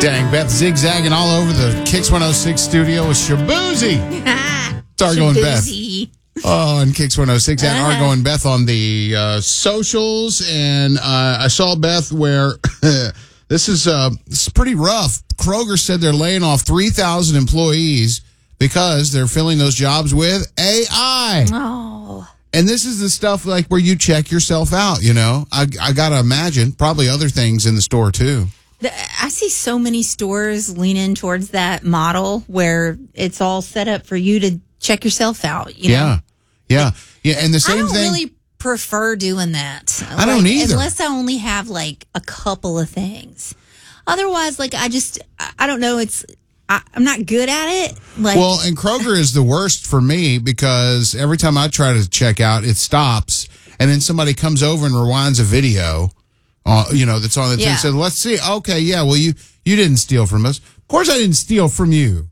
Dang, Beth zigzagging all over the Kicks 106 studio with Shabuzi. It's Argo and Beth. Oh, and Kicks 106 and Argo and Beth on the socials. And I saw Beth where this is pretty rough. Kroger said they're laying off 3,000 employees because they're filling those jobs with AI. Oh. And this is the stuff like where you check yourself out, you know. I got to imagine probably other things in the store, too. I see so many stores leaning towards that model where it's all set up for you to check yourself out. You know? Yeah. And the same I don't thing. really prefer doing that. I don't either. Unless I only have like a couple of things. Otherwise, like I don't know. I'm not good at it. Like, well, and Kroger is the worst for me because every time I try to check out, it stops, and then somebody comes over and rewinds a video. That's on the thing. Said, let's see. Okay, yeah. Well, you didn't steal from us. Of course, I didn't steal from you.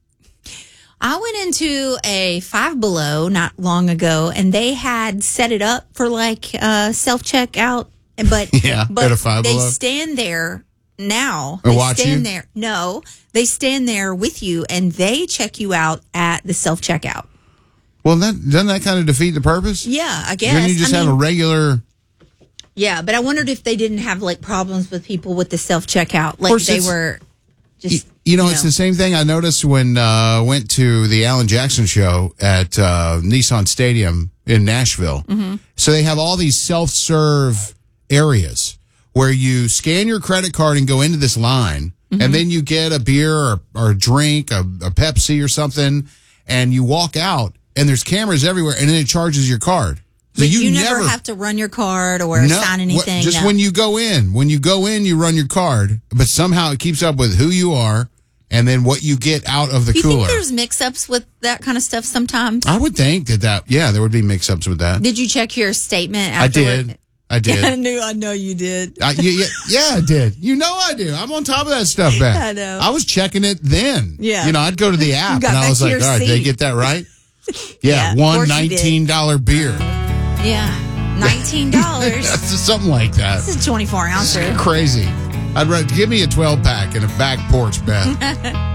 I went into a Five Below not long ago, and they had set it up for like self checkout. But at a Five they Below. stand there now. And they watch stand you? there. No, they stand there with you, and they check you out at the self checkout. Well, doesn't that kind of defeat the purpose? Yeah, I guess. Then you just have a regular. Yeah, but I wondered if they didn't have like problems with people with the self checkout, like they were just. It's the same thing I noticed when went to the Alan Jackson show at Nissan Stadium in Nashville. Mm-hmm. So they have all these self-serve areas where you scan your credit card and go into this line, and then you get a beer or a drink, a Pepsi or something, and you walk out, and there's cameras everywhere, and then it charges your card. So but you never have to run your card or sign anything. Just when you go in. When you go in, you run your card, but somehow it keeps up with who you are and then what you get out of the cooler. You think there's mix-ups with that kind of stuff sometimes? I would think that there would be mix-ups with that. Did you check your statement afterward? I did. Yeah, I know you did. I did. You know I do. I'm on top of that stuff, Beth. I know. I was checking it then. Yeah. I'd go to the app and I was like, all right, did they get that right? Yeah, one $19 beer. Yeah, $19. That's something like that. This is 24 ounces. Crazy. Give me a 12-pack and a back porch, Beth.